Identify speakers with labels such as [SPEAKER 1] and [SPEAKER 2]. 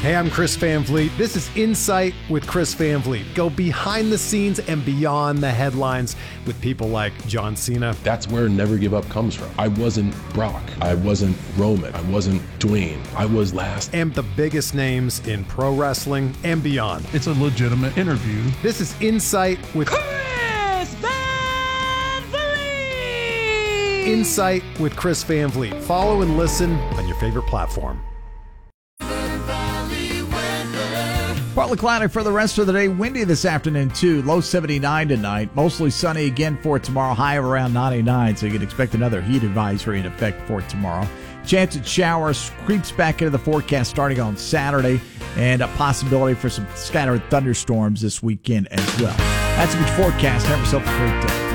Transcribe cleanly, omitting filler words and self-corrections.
[SPEAKER 1] Hey, I'm Chris Van Vliet. This is Insight with Chris Van Vliet. Go behind the scenes and beyond the headlines with people like John Cena.
[SPEAKER 2] That's where Never Give Up comes from. I wasn't Brock. I wasn't Roman. I wasn't Dwayne. I was last.
[SPEAKER 1] And the biggest names in pro wrestling and beyond.
[SPEAKER 3] It's a legitimate interview.
[SPEAKER 1] This is Insight with
[SPEAKER 4] Chris Van Vliet!
[SPEAKER 1] Insight with Chris Van Vliet. Follow and listen on your favorite platform.
[SPEAKER 5] Partly cloudy for the rest of the day. Windy this afternoon, too. Low 79 tonight. Mostly sunny again for tomorrow. High of around 99, so you can expect another heat advisory in effect for tomorrow. Chance of showers creeps back into the forecast starting on Saturday, and a possibility for some scattered thunderstorms this weekend as well. That's a good forecast. Have yourself a great day.